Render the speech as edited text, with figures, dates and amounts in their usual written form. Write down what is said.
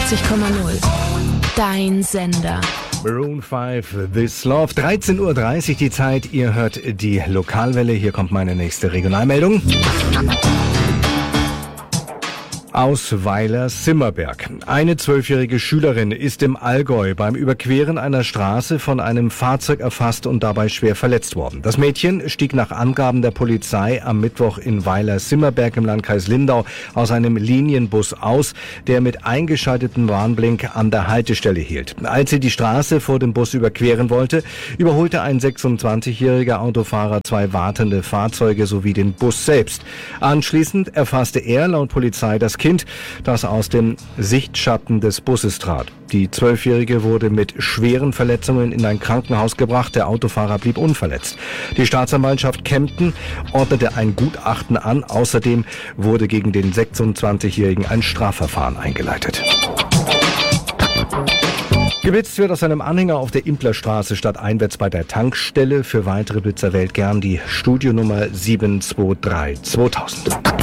88,0. Dein Sender. Maroon 5, This Love. 13.30 Uhr die Zeit. Ihr hört die Lokalwelle. Hier kommt meine nächste Regionalmeldung. Aus Weiler-Simmerberg. Eine 12-jährige Schülerin ist im Allgäu beim Überqueren einer Straße von einem Fahrzeug erfasst und dabei schwer verletzt worden. Das Mädchen stieg nach Angaben der Polizei am Mittwoch in Weiler-Simmerberg im Landkreis Lindau aus einem Linienbus aus, der mit eingeschaltetem Warnblink an der Haltestelle hielt. Als sie die Straße vor dem Bus überqueren wollte, überholte ein 26-jähriger Autofahrer zwei wartende Fahrzeuge sowie den Bus selbst. Anschließend erfasste er laut Polizei das Kind, das aus dem Sichtschatten des Busses trat. Die 12-Jährige wurde mit schweren Verletzungen in ein Krankenhaus gebracht. Der Autofahrer blieb unverletzt. Die Staatsanwaltschaft Kempten ordnete ein Gutachten an. Außerdem wurde gegen den 26-Jährigen ein Strafverfahren eingeleitet. Geblitzt wird aus einem Anhänger auf der Implerstraße stadteinwärts bei der Tankstelle. Für weitere Blitzer wählt gern die Studionummer 723 2000.